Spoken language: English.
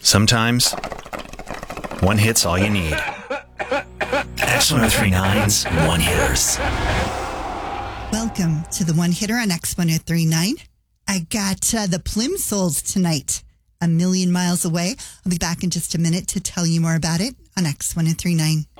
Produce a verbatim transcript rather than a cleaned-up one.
Sometimes, one hit's all you need. X ten thirty-nine's One Hitters. Welcome to the One Hitter on X ten thirty-nine. I got uh, the Plimsolls tonight, a million miles away. I'll be back in just a minute to tell you more about it on X ten thirty-nine.